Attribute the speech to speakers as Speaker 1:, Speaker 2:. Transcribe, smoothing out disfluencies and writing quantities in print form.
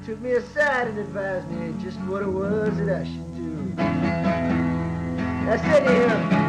Speaker 1: took me aside and advised me just what it was that I should do. I said to him,